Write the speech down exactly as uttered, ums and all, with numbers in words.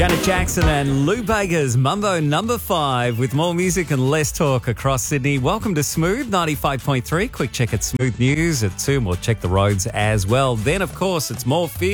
Janet Jackson and Lou Bega's Mambo number five with more music and less talk across Sydney. Welcome to Smooth ninety-five point three. Quick check at Smooth News at two, and we'll check the roads as well. Then, of course, it's more fear.